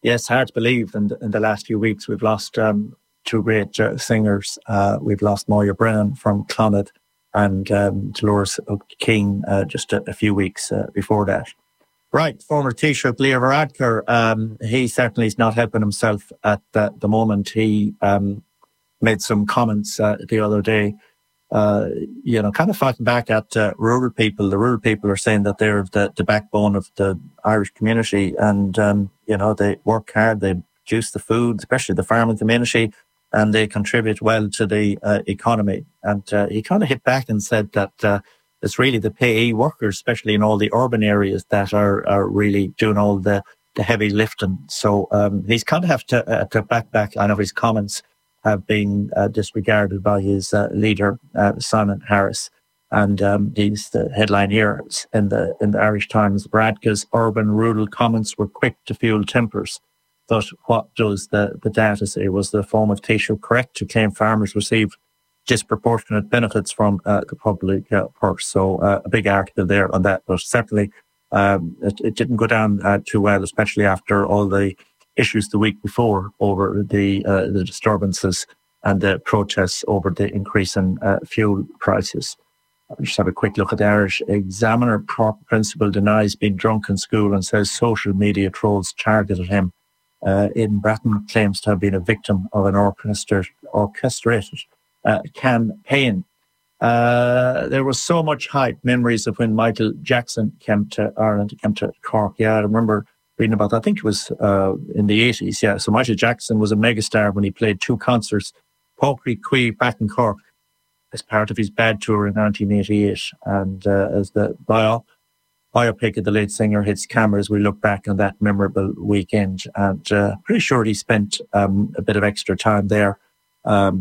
Yes, hard to believe. In the last few weeks, we've lost two great singers. We've lost Moya Brennan from Clonard and Dolores King just a few weeks before that. Right, former Taoiseach Leo Varadkar, he certainly is not helping himself at the moment. He made some comments the other day, kind of fighting back at rural people. The rural people are saying that they're the backbone of the Irish community, and they work hard, they produce the food, especially the farming community, and they contribute well to the economy. And he kind of hit back and said that it's really the payee workers, especially in all the urban areas, that are really doing all the heavy lifting. So he's kind of have to back. I know his comments have been disregarded by his leader, Simon Harris. And he's the headline here in the Irish Times. Varadkar's urban-rural comments were quick to fuel tempers. But what does the data say? Was the form of Taoiseach correct to claim farmers received disproportionate benefits from the public purse? So a big article there on that. But certainly it didn't go down too well, especially after all the issues the week before over the disturbances and the protests over the increase in fuel prices. I'll just have a quick look at the Irish Examiner. Principal denies being drunk in school and says social media trolls targeted him. Aidan Bratton claims to have been a victim of an orchestrated campaign. There was so much hype, memories of when Michael Jackson came to Ireland, came to Cork. Yeah, I remember reading about that. I think it was in the 80s. Yeah, so Michael Jackson was a megastar when he played two concerts, Pádraig Cui back in Cork, as part of his Bad Tour in 1988. And as the biopic of the late singer hits cameras, we look back on that memorable weekend. And pretty sure he spent a bit of extra time there